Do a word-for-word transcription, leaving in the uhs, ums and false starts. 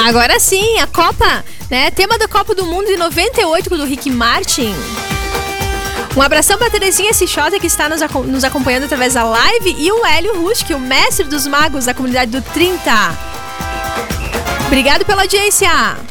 Agora sim, a Copa, né? Tema da Copa do Mundo de noventa e oito do Rick Martin. Um abração pra Terezinha Cichota, que está nos, aco- nos acompanhando através da live, e o Hélio Rusch, o mestre dos magos da comunidade do trinta. Obrigado pela audiência.